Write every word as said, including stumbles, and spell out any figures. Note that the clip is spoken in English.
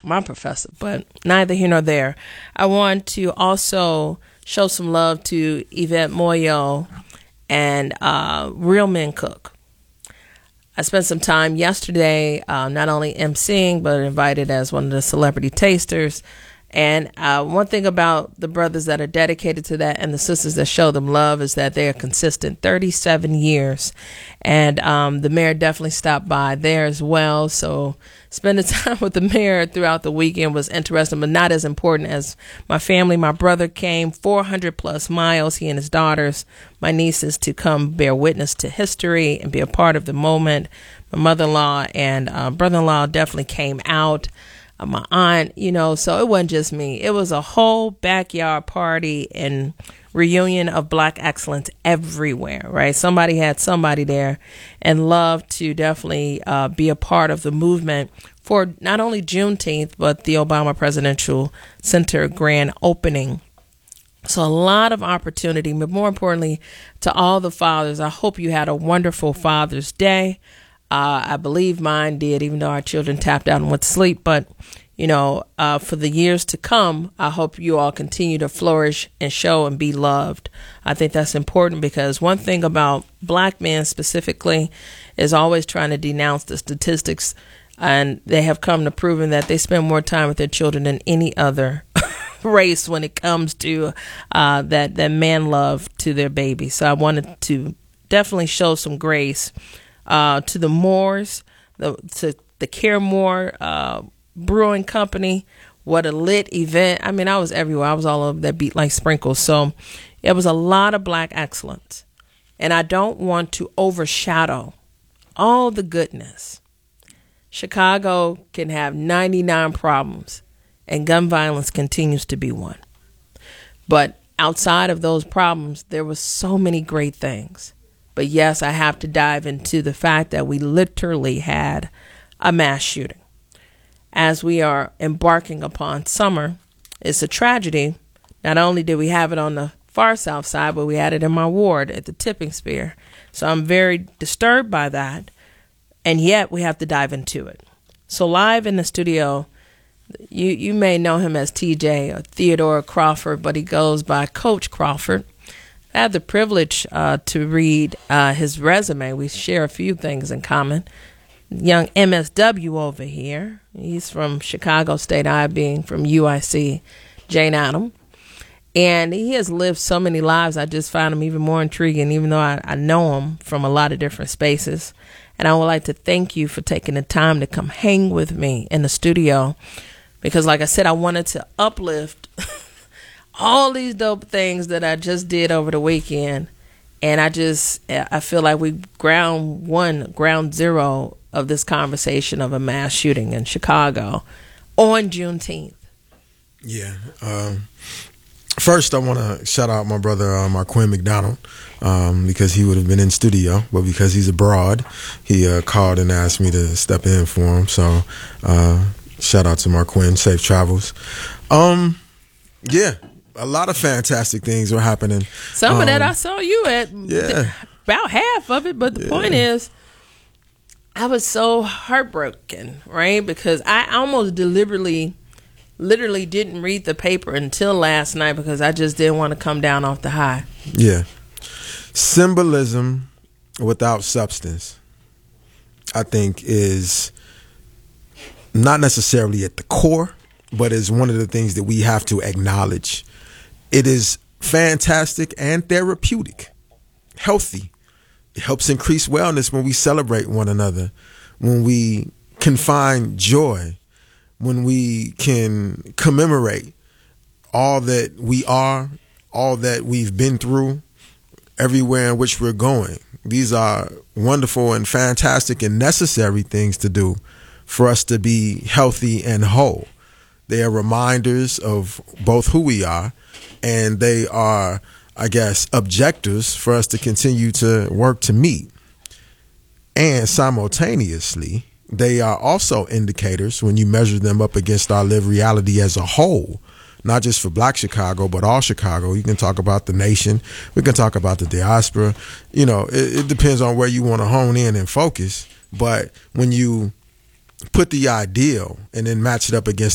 my professor, but neither here nor there. I want to also show some love to Yvette Moyo and uh, Real Men Cook. I spent some time yesterday uh, not only emceeing, but invited as one of the celebrity tasters. And uh, one thing about the brothers that are dedicated to that and the sisters that show them love is that they are consistent thirty-seven years. And um, the mayor definitely stopped by there as well. So spending time with the mayor throughout the weekend was interesting, but not as important as my family. My brother came four hundred plus miles, he and his daughters, my nieces, to come bear witness to history and be a part of the moment. My mother-in-law and uh, brother-in-law definitely came out. Uh, my aunt, you know, so it wasn't just me. It was a whole backyard party and reunion of Black excellence everywhere, right? Somebody had somebody there and loved to definitely uh, be a part of the movement for not only Juneteenth, but the Obama Presidential Center grand opening. So a lot of opportunity, but more importantly, to all the fathers, I hope you had a wonderful Father's Day. Uh, I believe mine did, even though our children tapped out and went to sleep. But, you know, uh, for the years to come, I hope you all continue to flourish and show and be loved. I think that's important because one thing about Black men specifically is always trying to denounce the statistics. And they have come to proving that they spend more time with their children than any other race when it comes to uh, that, that man love to their baby. So I wanted to definitely show some grace Uh, to the Moores, the, to the Caremore uh, Brewing Company. What a lit event. I mean, I was everywhere. I was all over that beat like sprinkles. So it was a lot of Black excellence. And I don't want to overshadow all the goodness. Chicago can have ninety-nine problems, and gun violence continues to be one. But outside of those problems, there were so many great things. But yes, I have to dive into the fact that we literally had a mass shooting. As we are embarking upon summer, it's a tragedy. Not only did we have it on the far south side, but we had it in my ward at the tipping spear. So I'm very disturbed by that. And yet we have to dive into it. So live in the studio, you, you may know him as T J or Theodore Crawford, but he goes by Coach Crawford. I had the privilege uh, to read uh, his resume. We share a few things in common. Young M S W over here. He's from Chicago State, I being from U I C, Jane Addams. And he has lived so many lives. I just found him even more intriguing, even though I, I know him from a lot of different spaces. And I would like to thank you for taking the time to come hang with me in the studio. Because like I said, I wanted to uplift all these dope things that I just did over the weekend. And I just, I feel like we ground one, ground zero of this conversation of a mass shooting in Chicago on Juneteenth. Yeah. Um, first, I want to shout out my brother, uh, Marquin McDonald, um, because he would have been in studio, but because he's abroad, he uh, called and asked me to step in for him. So uh, shout out to Marquin. Safe travels. Um, yeah. A lot of fantastic things were happening. Some um, of that I saw you at. Yeah. About half of it. But the yeah. point is, I was so heartbroken, right? Because I almost deliberately, literally didn't read the paper until last night because I just didn't want to come down off the high. Yeah. Symbolism without substance, I think, is not necessarily at the core, but is one of the things that we have to acknowledge. It is fantastic and therapeutic, healthy. It helps increase wellness when we celebrate one another, when we can find joy, when we can commemorate all that we are, all that we've been through, everywhere in which we're going. These are wonderful and fantastic and necessary things to do for us to be healthy and whole. They are reminders of both who we are, and they are, I guess, objectives for us to continue to work to meet. And simultaneously, they are also indicators when you measure them up against our lived reality as a whole, not just for Black Chicago, but all Chicago. You can talk about the nation. We can talk about the diaspora. You know, it, it depends on where you want to hone in and focus. But when you put the ideal and then match it up against